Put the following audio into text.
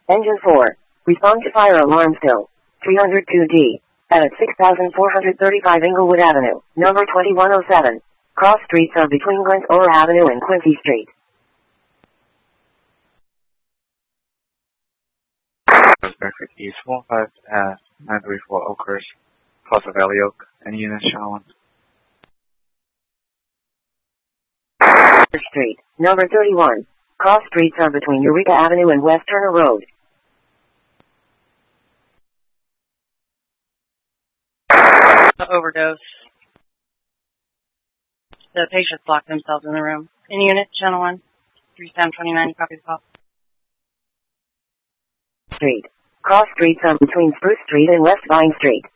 Engine 4. Respond to fire alarm still. 302D. At 6435 Inglewood Avenue, number 2107. Cross streets are between Glen Orr Avenue and Quincy Street. Bedford East 15934 Oakhurst, Plaza Valley Oak, and units channel 1. Street, number 31. Cross streets are between Eureka Avenue and West Turner Road. Overdose. The patients locked themselves in the room. In unit, channel 1, 3729, copy the call. Street. Cross streets are between Spruce Street and West Vine Street.